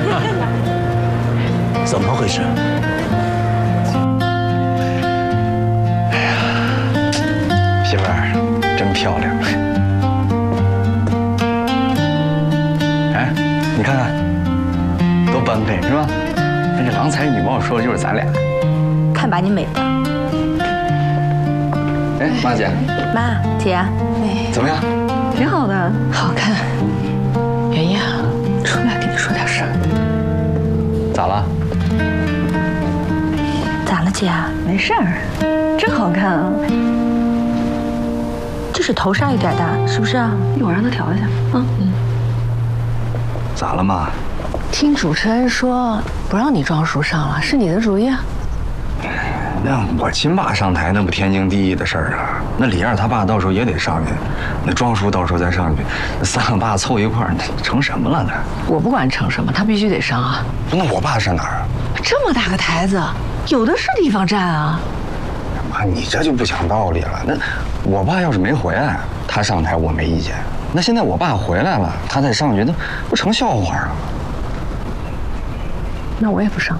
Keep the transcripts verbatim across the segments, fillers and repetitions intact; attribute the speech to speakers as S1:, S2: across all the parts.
S1: 怎么回事？
S2: 哎呀，媳妇儿真漂亮。哎，你看看，多般配是吧？那这郎才女貌说的就是咱俩。
S3: 看把你美的。
S2: 哎，妈姐，
S3: 妈姐，哎，
S2: 怎么样？
S4: 挺好的，
S3: 好看。
S4: 圆圆，出来跟你说点事儿。
S2: 咋了？
S3: 咋了，姐？
S4: 没事儿，真好看啊！
S3: 这是头纱有点大，是不是啊？
S4: 一会儿让他调一下啊。嗯。
S2: 咋了妈？
S4: 听主持人说不让你装书上了，是你的主意啊？
S2: 那我亲爸上台，那不天经地义的事儿啊。那李燕他爸到时候也得上去，那庄叔到时候再上去，三个爸凑一块儿，那成什么了呢？
S4: 我不管成什么，他必须得上啊。
S2: 那我爸上哪儿啊？
S4: 这么大个台子，有的是地方站啊。
S2: 妈，你这就不讲道理了。那我爸要是没回来，他上台我没意见。那现在我爸回来了，他再上去，那不成笑话啊？
S4: 那我也不上。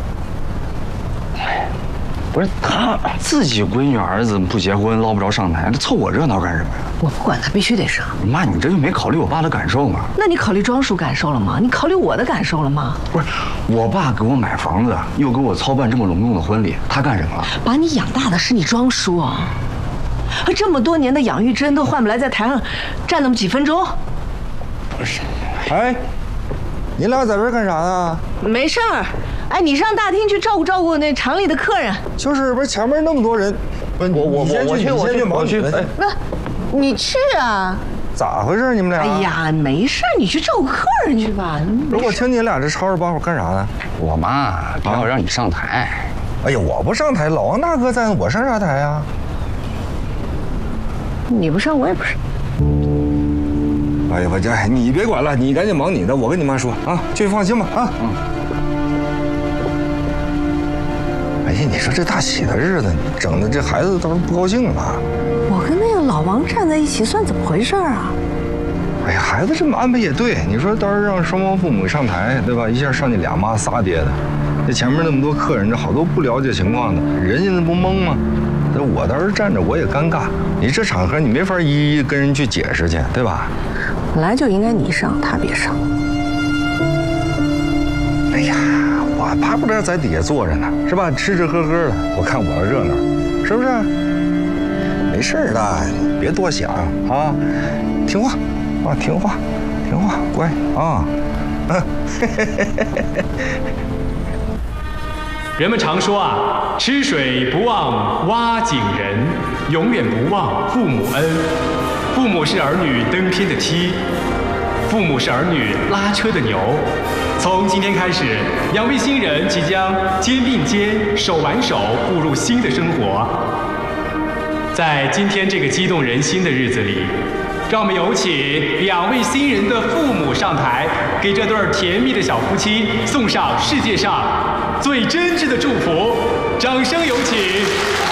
S2: 不是他自己闺女儿子不结婚，捞不着上台，他凑我热闹干什么呀？
S4: 我不管，他必须得上。
S2: 妈，你这就没考虑我爸的感受吗？
S4: 那你考虑庄叔感受了吗？你考虑我的感受了吗？
S2: 不是，我爸给我买房子，又给我操办这么隆重的婚礼，他干什么了？
S4: 把你养大的是你庄叔啊！这么多年的养育之恩都换不来在台上站那么几分钟。
S2: 不是，
S5: 哎，你俩在这儿干啥呢？
S4: 没事儿。哎，你上大厅去照顾照顾那厂里的客人。
S5: 就是，不是前面那么多人，我我我我去我去我去。哎，
S4: 不，你去啊？
S5: 咋回事？你们俩？
S4: 哎呀，没事，你去照顾客人去吧。
S5: 如果听你俩这吵吵把火干啥呢？
S2: 我妈把我让你上台。
S5: 哎呀，我不上台，老王大哥在，我上啥台呀？
S4: 你不上，我也不上。
S5: 哎呀，我这你别管了，你赶紧忙你的，我跟你妈说啊，就放心吧啊。嗯。哎呀，你说这大喜的日子，你整的这孩子倒是不高兴了。
S4: 我跟那个老王站在一起，算怎么回事啊？
S5: 哎呀，孩子这么安排也对。你说到时候让双方父母上台，对吧？一下上去俩妈仨爹的，这前面那么多客人，这好多不了解情况的，人家那不懵吗？那我到时候站着我也尴尬。你这场合你没法一一跟人去解释去，对吧？
S4: 本来就应该你上，他别上。
S5: 哎呀。我巴不得在底下坐着呢，是吧？吃吃喝喝的，我看我的热闹，是不是？没事的，别多想啊，听话啊，听话，听话，乖啊。嗯。
S6: 人们常说啊，吃水不忘挖井人，永远不忘父母恩。父母是儿女登天的梯，父母是儿女拉车的牛。从今天开始，两位新人即将肩并肩、手挽手步入新的生活。在今天这个激动人心的日子里，让我们有请两位新人的父母上台，给这对甜蜜的小夫妻送上世界上最真挚的祝福。掌声有请。